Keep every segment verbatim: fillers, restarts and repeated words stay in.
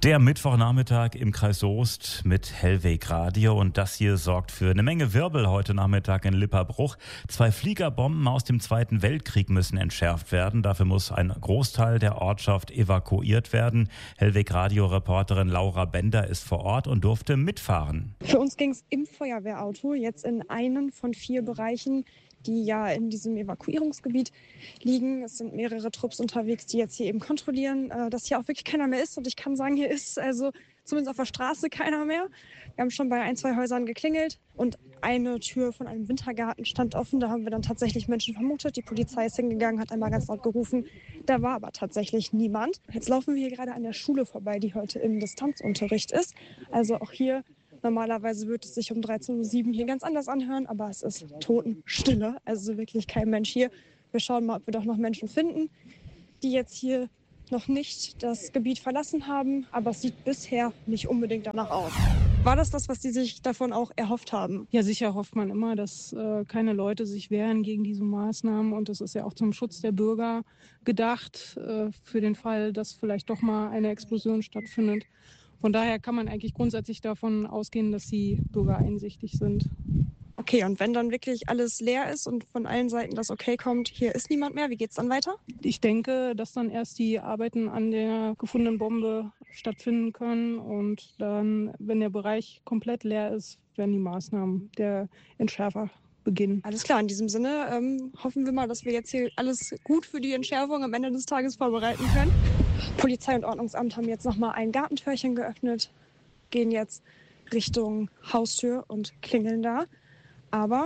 Der Mittwochnachmittag im Kreis Soest mit Hellweg Radio und das hier sorgt für eine Menge Wirbel heute Nachmittag in Lipperbruch. Zwei Fliegerbomben aus dem Zweiten Weltkrieg müssen entschärft werden. Dafür muss ein Großteil der Ortschaft evakuiert werden. Hellweg Radio-Reporterin Laura Bender ist vor Ort und durfte mitfahren. Für uns ging es im Feuerwehrauto jetzt in einen von vier Bereichen, die ja in diesem Evakuierungsgebiet liegen. Es sind mehrere Trupps unterwegs, die jetzt hier eben kontrollieren, dass hier auch wirklich keiner mehr ist. Und ich kann sagen, hier ist also zumindest auf der Straße keiner mehr. Wir haben schon bei ein, zwei Häusern geklingelt und eine Tür von einem Wintergarten stand offen. Da haben wir dann tatsächlich Menschen vermutet. Die Polizei ist hingegangen, hat einmal ganz laut gerufen. Da war aber tatsächlich niemand. Jetzt laufen wir hier gerade an der Schule vorbei, die heute im Distanzunterricht ist. Also auch hier normalerweise würde es sich um dreizehn Uhr sieben hier ganz anders anhören, aber es ist Totenstille, also wirklich kein Mensch hier. Wir schauen mal, ob wir doch noch Menschen finden, die jetzt hier noch nicht das Gebiet verlassen haben, aber es sieht bisher nicht unbedingt danach aus. War das das, was die sich davon auch erhofft haben? Ja, sicher hofft man immer, dass äh, keine Leute sich wehren gegen diese Maßnahmen und das ist ja auch zum Schutz der Bürger gedacht, äh, für den Fall, dass vielleicht doch mal eine Explosion stattfindet. Von daher kann man eigentlich grundsätzlich davon ausgehen, dass die Bürger einsichtig sind. Okay, und wenn dann wirklich alles leer ist und von allen Seiten das Okay kommt, hier ist niemand mehr, wie geht's dann weiter? Ich denke, dass dann erst die Arbeiten an der gefundenen Bombe stattfinden können und dann, wenn der Bereich komplett leer ist, werden die Maßnahmen der Entschärfer beginnen. Alles klar, in diesem Sinne ähm, hoffen wir mal, dass wir jetzt hier alles gut für die Entschärfung am Ende des Tages vorbereiten können. Polizei und Ordnungsamt haben jetzt nochmal ein Gartentürchen geöffnet, gehen jetzt Richtung Haustür und klingeln da. Aber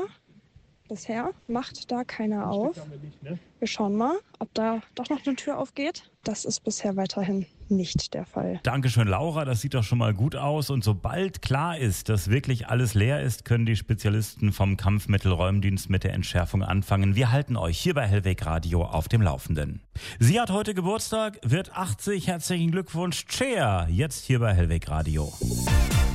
bisher macht da keiner auf. Wir schauen mal, ob da doch noch eine Tür aufgeht. Das ist bisher weiterhin nicht der Fall. Dankeschön, Laura. Das sieht doch schon mal gut aus. Und sobald klar ist, dass wirklich alles leer ist, können die Spezialisten vom Kampfmittelräumdienst mit der Entschärfung anfangen. Wir halten euch hier bei Hellweg Radio auf dem Laufenden. Sie hat heute Geburtstag, wird achtzig. Herzlichen Glückwunsch, Cher. Jetzt hier bei Hellweg Radio.